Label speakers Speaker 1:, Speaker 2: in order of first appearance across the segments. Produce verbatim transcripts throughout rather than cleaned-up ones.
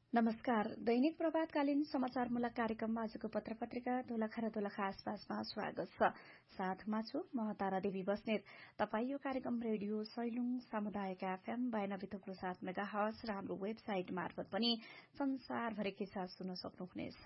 Speaker 1: नमस्कार। दैनिक प्रभातकालीन समाचारमूलक कार्यक्रममा आजको पत्र पत्रिका दोलखा र दोलखा आसपासमा स्वागत छ। साथमा छु म तारा देवी बस्नेत। तपाई यो कार्यक्रम रेडियो सैलुङ सामुदायिक एफएम बयानब्बे थुप्रो सात मेगा हर्ज र हाम्रो वेबसाइट मार्फत पनि संसारभरिकै साथ सुन्न सक्नुहुनेछ।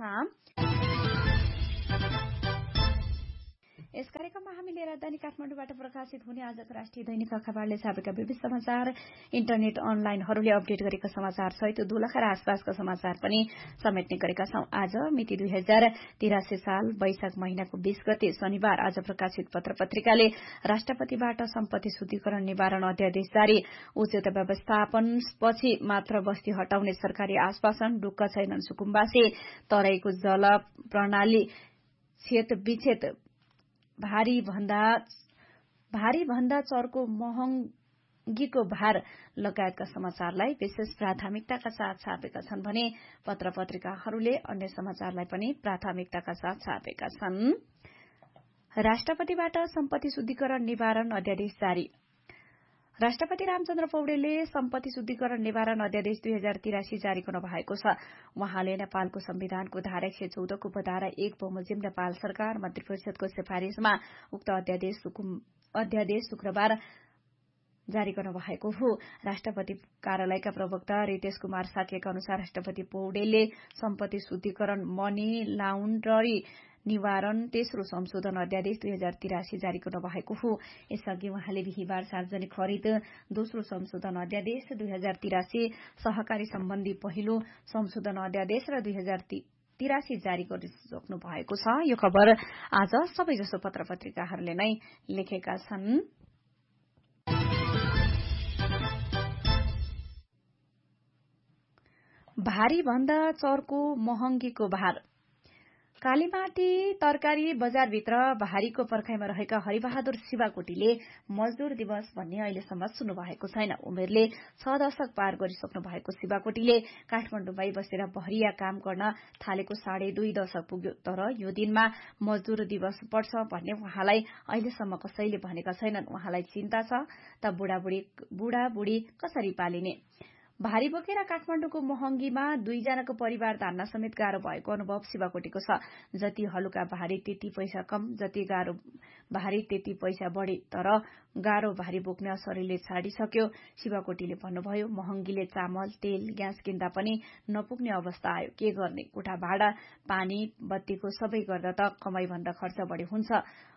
Speaker 1: यस कार्यक्रममा हामीले राजधानी काठमाडौँबाट प्रकाशित हुने आजको राष्ट्रिय दैनिक अखबारले छापेका विविध समाचार, इन्टरनेट अनलाइनहरूले अपडेट गरेका समाचार सहित दोलखा र आसपासका समाचार पनि समेट्ने गरेका छौं। आज मिति दुई हजार तिरासी साल वैशाख महिनाको बीस गते शनिबार आज प्रकाशित पत्र पत्रिकाले राष्ट्रपतिबाट सम्पत्ति शुद्धिकरण निवारण अध्यादेश जारी, उचित व्यवस्थापनपछि मात्र बस्ती हटाउने सरकारी आश्वासन, ढुक्क छैनन् सुकुम्बासी, तराईको जल प्रणाली छेत विच्छेद, भारी भन्दा भारी भन्दा चर्को महँगीको भार लगायतका समाचारलाई विशेष प्राथमिकताका साथ छापेका छन् भने पत्र पत्रिकाहरूले अन्य समाचारलाई पनि प्राथमिकताका साथ छापेका छन्। राष्ट्रपतिबाट सम्पत्ति शुद्धिकरण निवारण अध्यादेश जारी। राष्ट्रपति रामचन्द्र पौडेलले सम्पत्ति शुद्धिकरण निवारण अध्यादेश दुई हजार तिरासी जारी गर्नु भएको छ। उहाँले नेपालको संविधानको धारा एक सय चौधको उपधारा एक बमोजिम नेपाल सरकार मन्त्री परिषदको सिफारिशमा उक्त अध्यादेश अध्यादेश शुक्रबार जारी गर्नु भएको हो। राष्ट्रपति कार्यालयका प्रवक्ता रितेश कुमार साकेका अनुसार राष्ट्रपति पौडेलले सम्पत्ति शुद्धिकरण मनी लाउन्ड्री निवारण तेस्रो संशोधन अध्यादेश दुई हजार तिरासी जारी गर्नु भएको हो। यसअघि उहाँले बिहिबार सार्वजनिक खरिद दोस्रो संशोधन अध्यादेश दुई हजार तिरासी, सहकारी सम्बन्धी पहिलो संशोधन अध्यादेश र दुई हजार तिरासी जारी गरिसक्नु भएको छ। यो खबर आज सबैजसो पत्र पत्रिकाहरूले नै लेखेका छन्। भारी भन्दा चर्को महँगीको भार। कालीमाटी तरकारी बजारभित्र भारीको पर्खाइमा रहेका हरिबहादुर शिवाकोटीले मजदूर दिवस भन्ने अहिलेसम्म सुन्नु भएको छैन। उमेरले छ दशक पार गरिसक्नु भएको शिवाकोटीले काठमाडौँमै बसेर बहरिया काम गर्न थालेको साढे दुई दशक पुग्यो। तर यो दिनमा मजदूर दिवस पर्छ भन्ने उहाँलाई अहिलेसम्म कसैले भनेका छैनन्। उहाँलाई चिन्ता छ त बुढाबुढी बुढाबुढी कसरी पालिने। भारी बोकेर काठमाडौँको महँगीमा दुईजनाको परिवार धान्न समेत गाह्रो भएको अनुभव शिवाकोटीको छ। जति हलुका भारी त्यति पैसा कम, जति गाह्रो भारी त्यति पैसा बढ़ी, तर गाह्रो भारी बोक्ने शरीरले छाडिसक्यो। शिवाकोटीले भन्नुभयो, महँगीले चामल, तेल, ग्यास किन्दा पनि नपुग्ने अवस्था आयो। के गर्ने? कोठा भाडा, पानी, बत्तीको सबै गर्दा त कमाईभन्दा खर्च बढ़ी हुन्छ।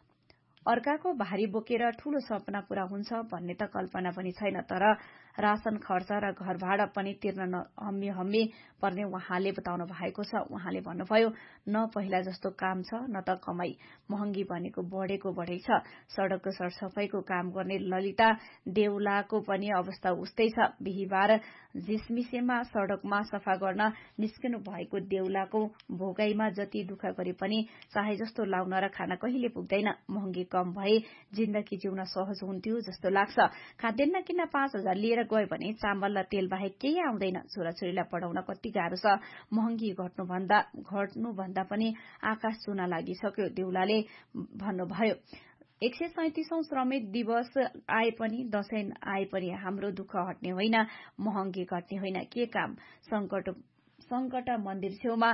Speaker 1: अर्काको भारी बोकेर ठूलो सपना पूरा हुन्छ भन्ने त कल्पना पनि छैन। तर राशन खर्च र घर भाडा पनि तिर्न हम्मी हम्मी पर्ने उहाँले बताउनु भएको छ। उहाँले भन्नुभयो, न पहिला जस्तो काम छ न त कमाई। महँगी भनेको बढ़ेको बढ़ै छ। सड़कको सरसफाईको काम गर्ने ललिता देउलाको पनि अवस्था उस्तै छ। बिहिबार झिसमिसेमा सड़कमा सफा गर्न निस्कनु भएको देउलाको भोगाईमा जति दुःख गरे पनि चाहे जस्तो लाउन र खान कहिले पुग्दैन। महँगी कम भए जिन्दगी जिउन सहज हुन्थ्यो जस्तो लाग्छ। खाद्यान्न किन्न पाँच हजार लिएर गयो भने चामल र तेल बाहेक केही आउँदैन। छोराछोरीलाई पढाउन कति गाह्रो छ। महँगी घट्नुभन्दा घट्नुभन्दा पनि आकाश चुन लागिसक्यो, देउलाले भन्नुभयो। एक सय सैतिसौं श्रमिक दिवस आए पनि दशैं आए पनि हाम्रो दुःख हट्ने होइन, महँगी घट्ने होइन। के काम? संकट संकट मन्दिर छेउमा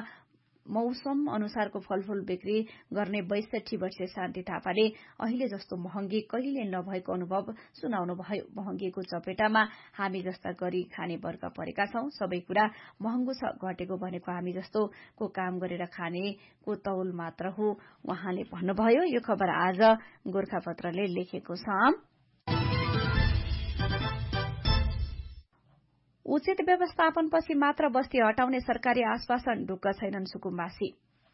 Speaker 1: मौसम अनुसारको फलफूल बिक्री गर्ने बैसठी वर्षीय शान्ति थापाले अहिले जस्तो महँगी कहिले नभएको अनुभव सुनाउनु भयो। महँगीको चपेटामा हामी जस्ता गरी खाने वर्ग परेका छौं। सबै कुरा महँगो छ। घटेको भनेको हामी जस्तो को काम गरेर खानेको तौल मात्र हो, उहाँले भन्नुभयो। यो खबर आज गोर्खापत्रले लेखेको छ। उचित व्यवस्थापनपछि मात्र बस्ती हटाउने सरकारी आश्वासन, ढुक्क छैनन् सुकुम्बासी।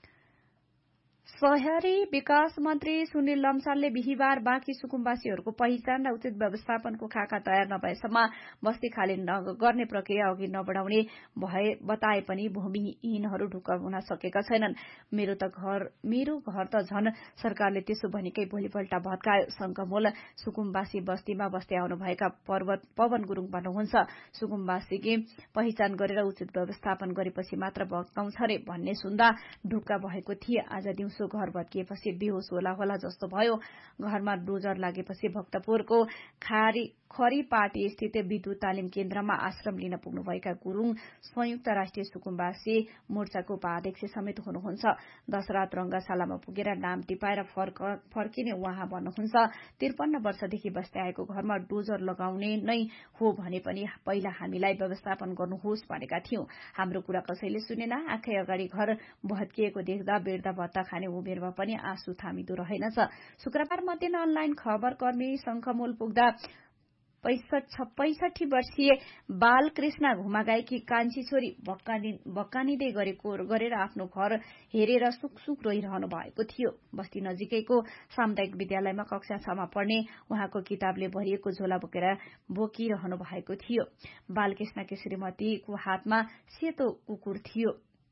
Speaker 1: शहरी विकास मन्त्री सुनिल लम्सालले बिहिबार बाँकी सुकुम्बासीहरूको पहिचान र उचित व्यवस्थापनको खाका तयार नभएसम्म बस्ती खाली गर्ने प्रक्रिया अघि नबढाउने भए बताए पनि भूमिहीनहरू ढुक्क हुन सकेका छैनन्। मेरो त घर मेरो घर त झन सरकारले त्यसो भनिकै भोलिपल्ट भत्कायो। शंखमूल सुकुम्बासी बस्तीमा बस्दै आउनुभएका पर्वत पवन गुरूङ भन्नुहुन्छ, सुकुम्बासीकी पहिचान गरेर उचित व्यवस्थापन गरेपछि मात्र भत्काउँछ रे भन्ने सुन्दा ढुक्क भएको थिए। आज दिउँसो घर भत्किएपछि बेहोस होला होला जस्तो भयो। घरमा डोजर लागेपछि भक्तपुरको खारी खरीपाटी स्थित विद्युत तालिम केन्द्रमा आश्रम लिन पुग्नुभएका गुरूङ संयुक्त राष्ट्रिय सुकुम्बासी मोर्चाको उपाध्यक्ष समेत हुनुहुन्छ। दशरथ रंगशालामा पुगेर नाम टिपाएर फर्किने उहाँ भन्नुहुन्छ, त्रिपन्न वर्षदेखि बस्दै आएको घरमा डोजर लगाउने नै हो भने पनि पहिला हामीलाई व्यवस्थापन गर्नुहोस् भनेका थियौं। हाम्रो कुरा कसैले सुनेन। आँखै अगाडि घर भत्किएको देख्दा वृद्ध भत्ता खाने उमेरमा पनि आँसु थामिदो रहेनछ। शुक्रबार मध्याह अनलाइन खबर कर्मी शंखमूल पुग्दा पैसठी वर्षीय बालकृष्ण घुमागाईकी कान्छी छोरी भक्कानिँदै गरेर आफ्नो घर हेरेर सुकसुक रोइरहनु भएको थियो। बस्ती नजिकैको सामुदायिक विद्यालयमा कक्षा छमा पढ्ने उहाँको किताबले भरिएको झोला बोकेर बोकिरहनु भएको थियो। बालकृष्णकी श्रीमतीको हातमा सेतो कुकुर थियो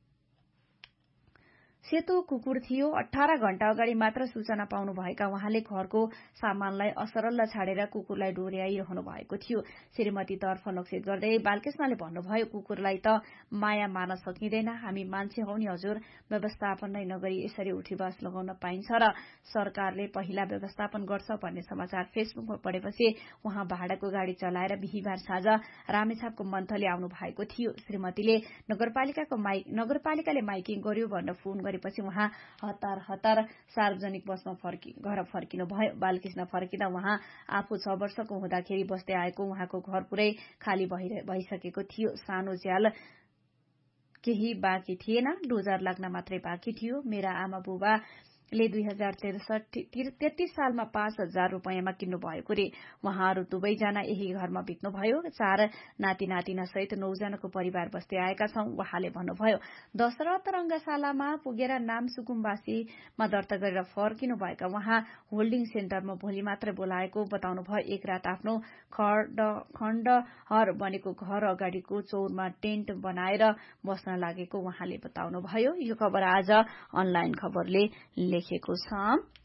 Speaker 1: सेतो कुकुर थियो अठार घण्टा अगाडि मात्र सूचना पाउनुभएका उहाँले घरको सामानलाई असरल्ल छाडेर कुकुरलाई डोर्याइरहनु भएको थियो। श्रीमतीतर्फ लक्षित गर्दै बालकृष्णले भन्नुभयो, कुकुरलाई त माया मार्न सकिँदैन, हामी मान्छे हौ नि हजुर, व्यवस्थापन नै नगरी यसरी उठीवास लगाउन पाइन्छ र सरकारले पहिला व्यवस्थापन गर्छ भन्ने समाचार फेसबुकमा पढेपछि उहाँ भाडाको गाडी चलाएर बिहिबार साँझ रामेछापको मन्थली आउनु भएको थियो। श्रीमतीले नगरपालिकाको नगरपालिकाले माइकिङ गर्यो भनेर फोन पछि उहाँ हतार हतार सार्वजनिक बसमा फर्कि घर फर्किनु भयो। बालकृष्ण फर्किँदा उहाँ आफू छ वर्षको हुँदाखेरि बस्दै आएको उहाँको घर पुरै खाली भइसकेको थियो। सानो झ्याल केही बाँकी थिएन, डोजर लाग्न मात्रै बाँकी थियो। मेरा आमा बुबा ले दुई हजार तेत्तीस सालमा पाँच हजार रूपियाँमा किन्नु भएको रे। उहाँहरू दुवैजना यही घरमा बित्नुभयो। चार नाति नातिना सहित नौजनाको परिवार बस्दै आएका छौं उहाँले भन्नुभयो। दशरथ रंगशालामा पुगेर नाम सुकुम्बासीमा दर्ता गरेर फर्किनु भएका उहाँ होल्डिङ सेन्टरमा भोलि मात्र बोलाएको बताउनुभयो। एक रात आफ्नो खण्डहर बनेको घर अगाडिको चौरमा टेन्ट बनाएर बस्न लागेको उहाँले बताउनुभयो। यो खबर आज अनलाइन खबरले लेखेको छ।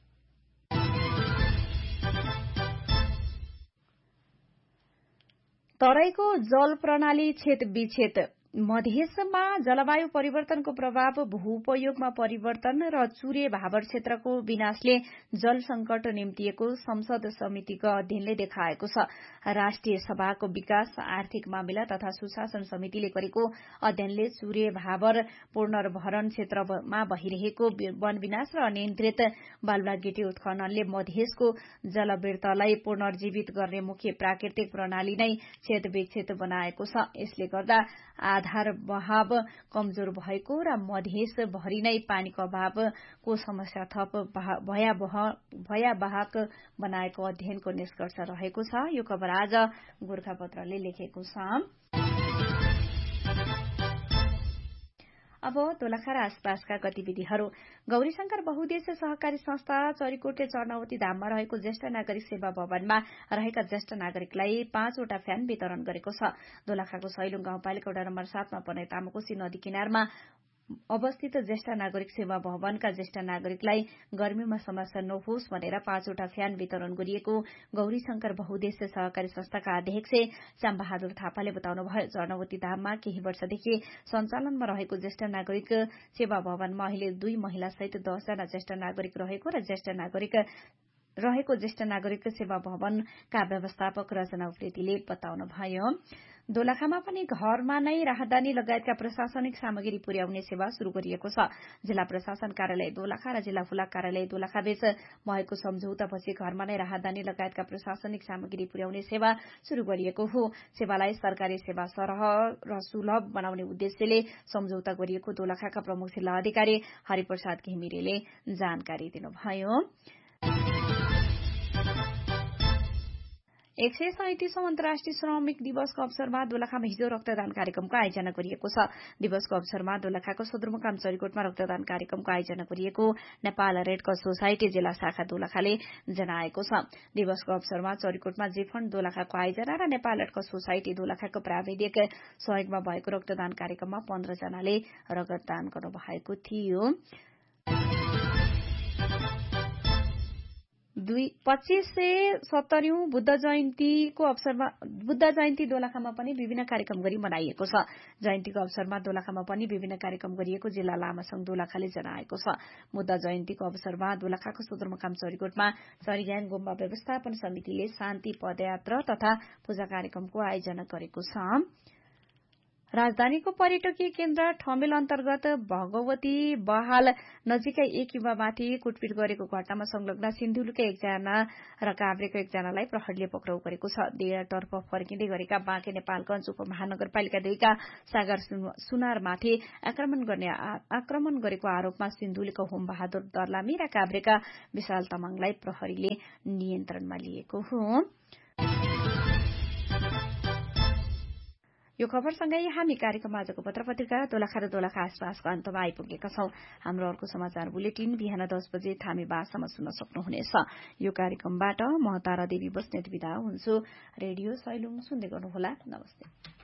Speaker 1: तराईको जल प्रणाली क्षत मधेसमा जलवायु परिवर्तनको प्रभाव, भूउपयोगमा परिवर्तन र चुरे भाबर क्षेत्रको विनाशले जल संकट निम्तिएको संसद समितिको अध्ययनले देखाएको छ। राष्ट्रिय सभाको विकास, आर्थिक मामिला तथा सुशासन समितिले गरेको अध्ययनले चुरे भाबर पुनर्भरण क्षेत्रमा भइरहेको वन विनाश र अनियन्त्रित बालुवागिटी उत्खननले मधेसको जलवृत्तलाई पुनर्जीवित गर्ने मुख्य प्राकृतिक प्रणाली नै क्षत बनाएको छ। यसले गर्दा आधार बहाव कमजोर भएको र मधेस भरि नै पानीको अभावको समस्या थप भयावह बनाएको अध्ययनको निष्कर्ष रहेको छ। यो खबर आज गोर्खापत्रले लेखेको छ। अब दोलखा र आसपासका गतिविधिहरू। गौरीशंकर बहुद्देश्य सहकारी संस्था चरीकोटले चर्नवती धाममा रहेको ज्येष्ठ नागरिक सेवा भवनमा रहेका ज्येष्ठ नागरिकलाई पाँचवटा फ्यान वितरण गरेको छ। दोलखाको सैलुङ गाउँपालिका वडा नम्बर सातमा पर्ने तामाकोशी नदी किनारमा अवस्थित ज्येष्ठ नागरिक सेवा भवनका ज्येष्ठ नागरिकलाई गर्मीमा समस्या नहोस् भनेर पाँचवटा फ्यान वितरण गरिएको गौरीशंकर बहुद्देश्य सहकारी संस्थाका अध्यक्ष श्यामबहादुर थापाले बताउनुभयो। चर्नवती धाममा केही वर्षदेखि सञ्चालनमा रहेको ज्येष्ठ नागरिक सेवा भवनमा अहिले दुई महिला सहित दसजना ज्येष्ठ नागरिक रहेको र ज्येष्ठ नागरिक रहेको ज्येष्ठ नागरिक सेवा भवनका व्यवस्थापक रचना उप्रेतीले बताउनुभयो। दोलखामा पनि घरमा नै राहदानी लगायतका प्रशासनिक सामग्री पुर्याउने सेवा शुरू गरिएको छ। जिल्ला प्रशासन कार्यालय दोलखा र जिल्ला फुलाक कार्यालय दोलखा बीच भएको सम्झौतापछि घरमा नै राहदानी लगायतका प्रशासनिक सामग्री पुर्याउने सेवा शुरू गरिएको हो। सेवालाई सरकारी सेवा सरह र सुलभ बनाउने उद्देश्यले सम्झौता गरिएको दोलखाका प्रमुख जिल्ला अधिकारी हरिप्रसाद घिमिरेले जानकारी दिनुभयो। एक सय सैतिसौं अन्तर्राष्ट्रिय श्रमिक दिवसको अवसरमा दोलखामा हिजो रक्तदान कार्यक्रमको आयोजना गरिएको छ। दिवसको अवसरमा दोलखाको सदरमुकाम चरीकोटमा रक्तदान कार्यक्रमको आयोजना गरिएको नेपाल रेड क्रस सोसाइटी जिल्ला शाखा दोलखाले जनाएको छ। दिवसको अवसरमा चरीकोटमा जेफण्ड दोलखाको आयोजना र नेपाल रेड क्रस सोसाइटी दोलखाको प्राविधिक सहयोगमा भएको रक्तदान कार्यक्रममा पन्ध्र जनाले रक्तदान गर्नुभएको थियो। दुई पच्चीस सय सत्तरीौं बुद्ध जयन्तीको अवसरमा बुद्ध जयन्ती दोलखामा पनि विभिन्न कार्यक्रम गरी मनाइएको छ। जयन्तीको अवसरमा दोलखामा पनि विभिन्न कार्यक्रम गरिएको जिल्ला लामा संघ दोलखाले जनाएको छ। बुद्ध जयन्तीको अवसरमा दोलखाको सदरमुकाम चरीकोटमा चरीग्याङ गुम्बा व्यवस्थापन समितिले शान्ति पदयात्रा तथा पूजा कार्यक्रमको आयोजना गरेको छ। राजधानीको पर्यटकीय केन्द्र ठमेल अन्तर्गत भगवती बहाल नजिकै एक युवामाथि कुटपिट गरेको घटनामा संलग्न सिन्धुलीका एकजना र काभ्रेको एकजनालाई प्रहरीले पक्राउ गरेको छ। देयतर्फ फर्किँदै गरेका बाँके नेपालगञ्ज उपमहानगरपालिका दुईका सागर सुनारमाथि आक्रमण गर्ने आक्रमण गरेको आरोपमा सिन्धुलीका होम बहादुर दर्लामी र काभ्रेका विशाल तामाङलाई प्रहरीले नियन्त्रणमा लिएको हो। यो खबरसँगै हामी कार्यक्रम आजको पत्र पत्रिका दोलखा र दोलखा आसपासको अन्तमा आइपुगेका छौं। हाम्रो अर्को समाचार बुलेटिन बिहान दस बजे थामी भाषामा सुन्न सक्नुहुनेछ। यो कार्यक्रमबाट म तारा देवी बस्नेत बिदा हुन्छु। रेडियो सैलुङ सुन्दै गर्नुहोला। नमस्ते।